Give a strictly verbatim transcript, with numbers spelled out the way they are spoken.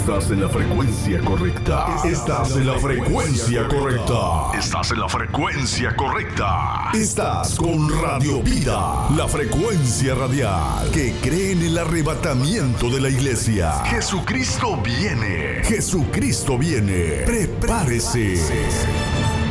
Estás en la frecuencia correcta. Estás en la frecuencia correcta. Estás en la frecuencia correcta. Estás con Radio Vida, la frecuencia radial que cree en el arrebatamiento de la iglesia. Jesucristo viene. Jesucristo viene. Prepárese.